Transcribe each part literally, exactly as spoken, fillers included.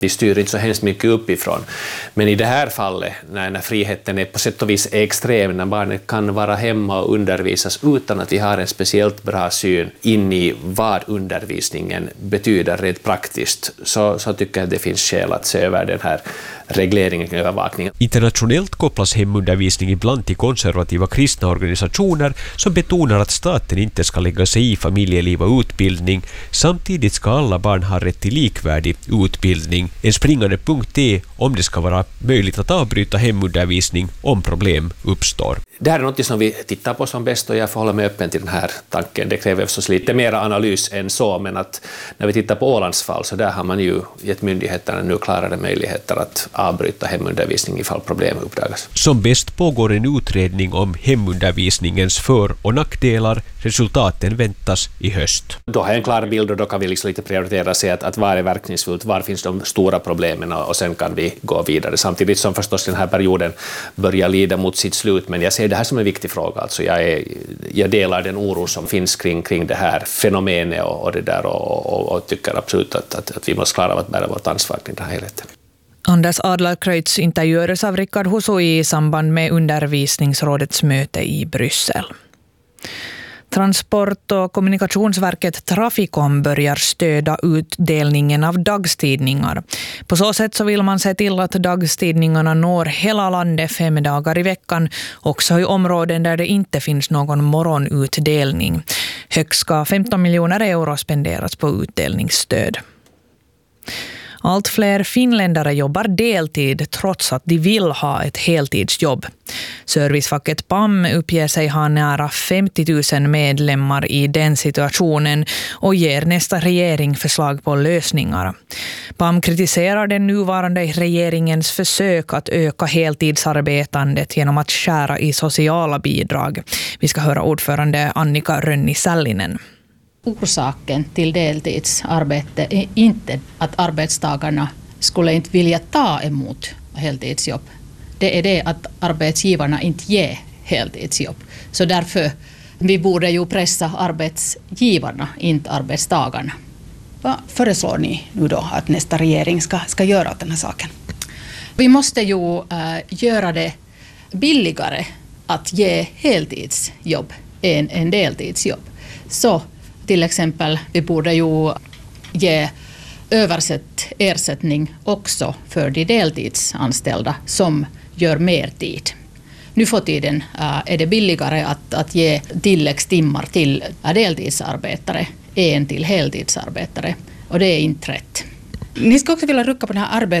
Vi styr inte så hemskt mycket uppifrån. Men i det här fallet, när, när friheten är på sätt och vis extrem, när barnet kan vara hemma och undervisas utan att vi har en speciellt bra syn in i vad undervisningen betyder rent praktiskt, så, så tycker jag att det finns skäl att se över den här regleringen och övervakningen. Internationellt kopplas hemundervisning ibland till konservativa kristna organisationer som betonar att staten inte ska lägga sig i familjeliv och utbildning. Samtidigt ska alla barn ha rätt till likvärdig utbildning. En springande punkt är om det ska vara möjligt att avbryta hemundervisning om problem uppstår. Det här är något som vi tittar på som bäst, och jag får hålla mig öppen till den här tanken. Det kräver förstås lite mer analys än så, men att när vi tittar på Ålands fall, så där har man ju gett myndigheterna nu klarare möjligheter att avbryta hemundervisning ifall problem uppdagas. Som bäst pågår en utredning om hemundervisningens för- och nackdelar. Resultaten väntas i höst. Då har jag en klar bild, och då kan vi liksom lite prioritera sig att, att var är verkningsfullt, var finns de stora problemen, och sen kan vi gå vidare. Samtidigt som förstås den här perioden börjar lida mot sitt slut, men jag ser det här som en viktig fråga. Alltså jag, är, jag delar den oro som finns kring, kring det här fenomenet och, och det där, och, och, och tycker absolut att, att, att vi måste klara av att bära vårt ansvar kring den här helheten. Anders Adlercreutz intervjuades av Rickard Husoi i samband med undervisningsrådets möte i Bryssel. Transport- och kommunikationsverket Traficom börjar stödja utdelningen av dagstidningar. På så sätt så vill man se till att dagstidningarna når hela landet fem dagar i veckan, också i områden där det inte finns någon morgonutdelning. Högst ska femton miljoner euro spenderas på utdelningsstöd. Allt fler finländare jobbar deltid trots att de vill ha ett heltidsjobb. Servicefacket P A M uppger sig ha nära femtio tusen medlemmar i den situationen och ger nästa regering förslag på lösningar. P A M kritiserar den nuvarande regeringens försök att öka heltidsarbetandet genom att skära i sociala bidrag. Vi ska höra ordförande Annika Rönni-Sällinen. Orsaken till deltidsarbete är inte att arbetstagarna skulle inte vilja ta emot heltidsjobb. Det är det att arbetsgivarna inte ger heltidsjobb. Så därför vi borde ju pressa arbetsgivarna, inte arbetstagarna. Vad föreslår ni nu då att nästa regering ska, ska göra åt den här saken? Vi måste ju äh, göra det billigare att ge heltidsjobb än en deltidsjobb. Så till exempel, vi borde ju ge översätt ersättning också för de deltidsanställda som gör mer tid. Nu för tiden äh, är det billigare att, att ge tilläggstimmar till äh, deltidsarbetare än till heltidsarbetare, och det är inte rätt. Ni ska också vilja rucka på den här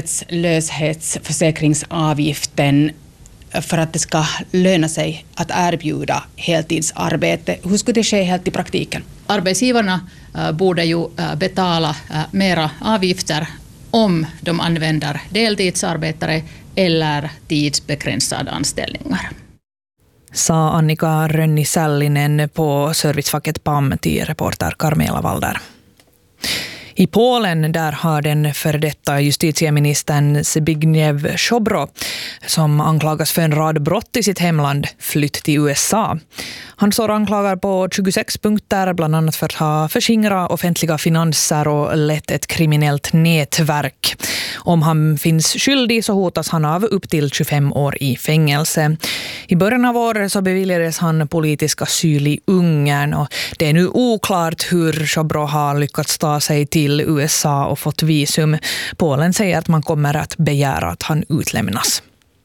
arbetslöshetsförsäkringsavgiften för att det ska löna sig att erbjuda heltidsarbete. Hur skulle det ske helt i praktiken? Arbetsgivarna äh, borde ju äh, betala äh, mera avgifter om de använder deltidsarbetare eller tidsbegränsade anställningar. Sa Annika Rönni-Sällinen på servicefacket P A M till reporter Carmela Walder. I Polen där har den före detta justitieministern Zbigniew Ziobro, som anklagas för en rad brott i sitt hemland, flytt till U S A. Han står anklagad på tjugosex punkter, bland annat för att ha förskingrat offentliga finanser och lett ett kriminellt nätverk. Om han finns skyldig så hotas han av upp till tjugofem år i fängelse. I början av året så beviljades han politisk asyl i Ungern, och det är nu oklart hur Ziobro har lyckats ta sig till U S A och fått visum. Polen säger att man kommer att begära att han utlämnas.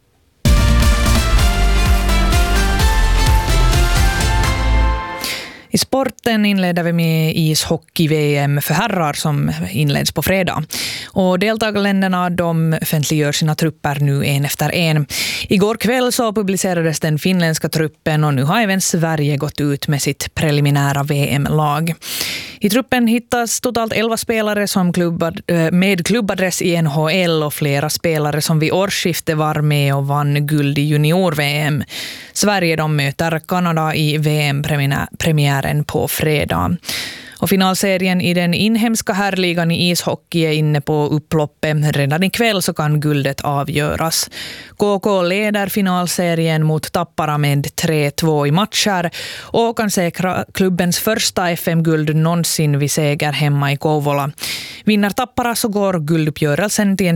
I sporten inleder vi med ishockey-V M för herrar som inleds på fredag. Och deltagarländerna de offentliggör sina trupper nu en efter en. Igår kväll så publicerades den finländska truppen, och nu har även Sverige gått ut med sitt preliminära V M-lag. I truppen hittas totalt elva spelare som klubbad, med klubbadress i N H L och flera spelare som vid årsskiftet var med och vann guld i junior-V M. Sverige de möter Kanada i V M-premiären på fredag. Och finalserien i den inhemska herrligan i ishockey är inne på upploppet. Redan ikväll så kan guldet avgöras. K K leder finalserien mot Tappara med tre två i matcher och kan säkra klubbens första F M-guld någonsin vid seger hemma i Kouvola. Vinner Tappara så går gulduppgörelsen till en